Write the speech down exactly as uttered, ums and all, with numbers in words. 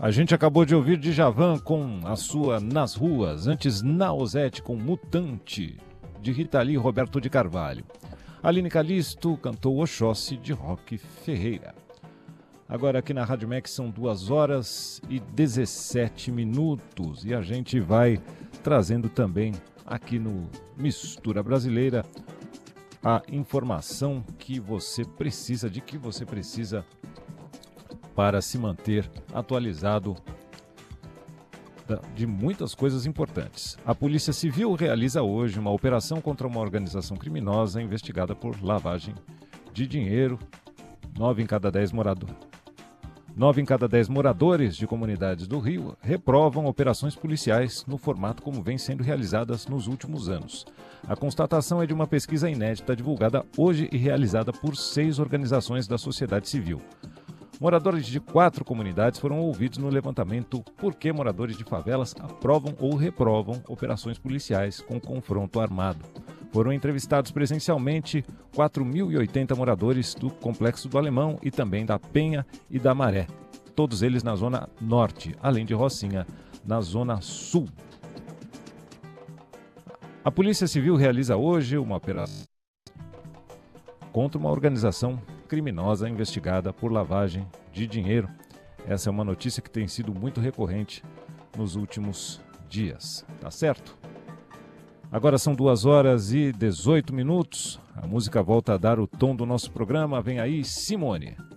A gente acabou de ouvir Djavan com a sua Nas Ruas, antes Nausete com Mutante, de Rita Lee e Roberto de Carvalho. Aline Calisto cantou Oxóssi, de Roque Ferreira. Agora aqui na Rádio Max são duas horas e dezessete minutos e a gente vai trazendo também aqui no Mistura Brasileira a informação que você precisa, de que você precisa para se manter atualizado de muitas coisas importantes. A Polícia Civil realiza hoje uma operação contra uma organização criminosa investigada por lavagem de dinheiro. Nove em cada dez moradores. Nove em cada dez moradores de comunidades do Rio reprovam operações policiais no formato como vem sendo realizadas nos últimos anos. A constatação é de uma pesquisa inédita divulgada hoje e realizada por seis organizações da sociedade civil. Moradores de quatro comunidades foram ouvidos no levantamento Por que moradores de favelas aprovam ou reprovam operações policiais com confronto armado. Foram entrevistados presencialmente quatro mil e oitenta moradores do Complexo do Alemão e também da Penha e da Maré, todos eles na zona norte, além de Rocinha, na zona sul. A Polícia Civil realiza hoje uma operação contra uma organização criminosa investigada por lavagem de dinheiro. Essa é uma notícia que tem sido muito recorrente nos últimos dias, tá certo? Agora são duas horas e dezoito minutos. A música volta a dar o tom do nosso programa. Vem aí, Simone.